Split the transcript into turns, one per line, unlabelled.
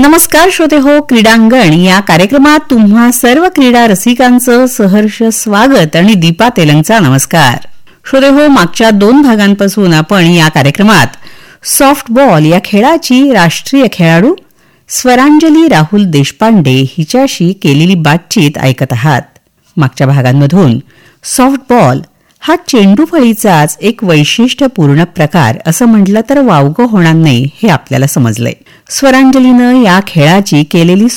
नमस्कार श्रोते हो, क्रीडांगण या कार्यक्रमात तुम्हा सर्व क्रीडा रसिकांचं सहर्ष स्वागत आणि दीपा तेलंगचा नमस्कार. श्रोते हो, मागच्या 2 भागांपासून आपण या कार्यक्रमात सॉफ्टबॉल या खेळाची राष्ट्रीय खेळाडू स्वरांजली राहुल देशपांडे हिच्याशी केलेली बातचीत ऐकत आहात. मागच्या भागांमधून सॉफ्टबॉल हा चेंडूफळीचाच एक वैशिष्ट्यपूर्ण प्रकार असं म्हटलं तर वावगं होणार नाही हे आपल्याला समजलंय. स्वरांजलीनं या खेळाची केलेली